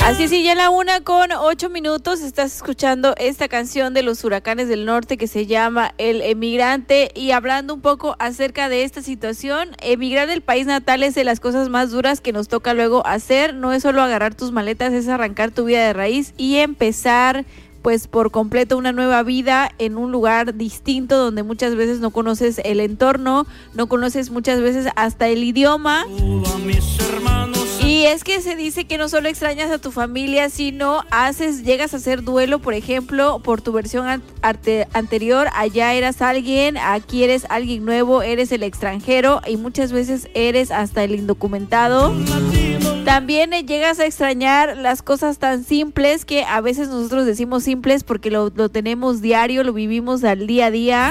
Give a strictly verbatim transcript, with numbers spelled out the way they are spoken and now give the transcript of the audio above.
Así sí, ya la una con ocho minutos estás escuchando esta canción de los Huracanes del Norte que se llama El Emigrante, y hablando un poco acerca de esta situación. Emigrar del país natal es de las cosas más duras que nos toca luego hacer. No es solo agarrar tus maletas, es arrancar tu vida de raíz y empezar pues por completo una nueva vida en un lugar distinto donde muchas veces no conoces el entorno, no conoces muchas veces hasta el idioma. Y es que se dice que no solo extrañas a tu familia, sino haces, llegas a hacer duelo, por ejemplo, por tu versión ante, anterior. Allá eras alguien, aquí eres alguien nuevo, eres el extranjero y muchas veces eres hasta el indocumentado. También eh, llegas a extrañar las cosas tan simples que a veces nosotros decimos simples porque lo, lo tenemos diario, lo vivimos al día a día.